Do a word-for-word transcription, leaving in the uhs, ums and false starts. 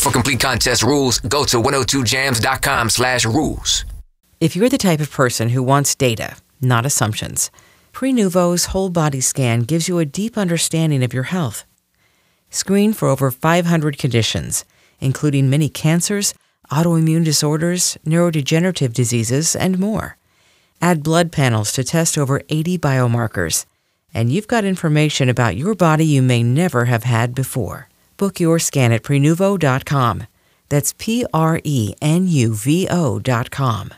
For complete contest rules, go to one oh two jams dot com slash rules. If you're the type of person who wants data, not assumptions, Prenuvo's whole body scan gives you a deep understanding of your health. Screen for over five hundred conditions, including many cancers, autoimmune disorders, neurodegenerative diseases, and more. Add blood panels to test over eighty biomarkers, and you've got information about your body you may never have had before. Book your scan at Prenuvo dot com. That's P R E N U V O dot com.